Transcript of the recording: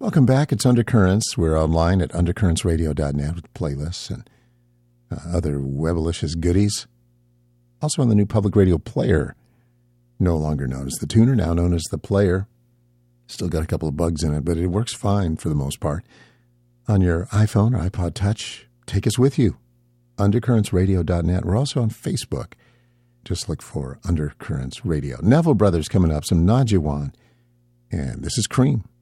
Welcome back. It's Undercurrents. We're online at undercurrentsradio.net with playlists and other Webelicious goodies. Also on the new public radio player, no longer known as the tuner, now known as the player. Still got a couple of bugs in it, but it works fine for the most part. On your iPhone or iPod Touch, take us with you. Undercurrentsradio.net. We're also on Facebook. Just look for Undercurrents Radio. Neville Brothers coming up, some Najiwan. And this is Cream.